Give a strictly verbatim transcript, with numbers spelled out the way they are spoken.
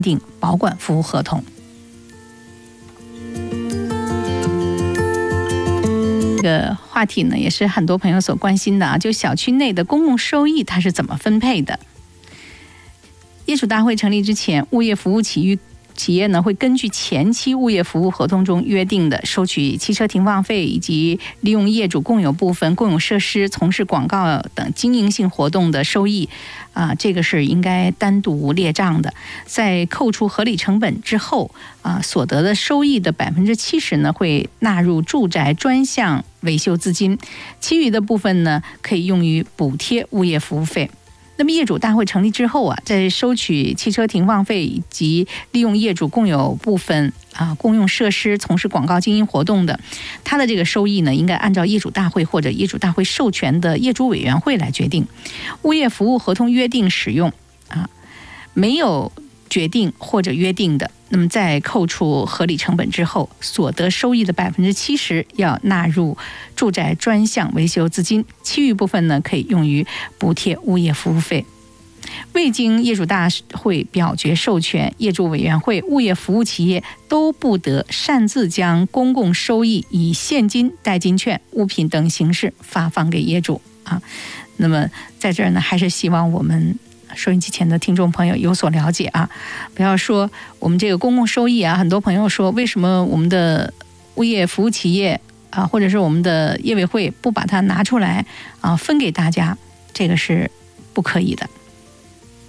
订保管服务合同。这个话题呢，也是很多朋友所关心的啊，就小区内的公共收益它是怎么分配的？业主大会成立之前，物业服务企业企业呢会根据前期物业服务合同中约定的收取汽车停放费以及利用业主共有部分公有设施从事广告等经营性活动的收益啊，这个是应该单独列账的。在扣除合理成本之后啊，所得的收益的百分之七十呢会纳入住宅专项维修资金，其余的部分呢可以用于补贴物业服务费。那么业主大会成立之后啊，在收取汽车停放费以及利用业主共有部分啊公用设施从事广告经营活动的，它的这个收益呢，应该按照业主大会或者业主大会授权的业主委员会来决定。物业服务合同约定使用啊，没有决定或者约定的，那么在扣除合理成本之后，所得收益的百分之七十要纳入住宅专项维修资金，其余部分呢可以用于补贴物业服务费。未经业主大会表决授权，业主委员会、物业服务企业都不得擅自将公共收益以现金、代金券、物品等形式发放给业主啊。那么在这儿呢，还是希望我们收音机前的听众朋友有所了解啊，不要说我们这个公共收益啊，很多朋友说为什么我们的物业服务企业啊，或者是我们的业委会不把它拿出来啊分给大家，这个是不可以的。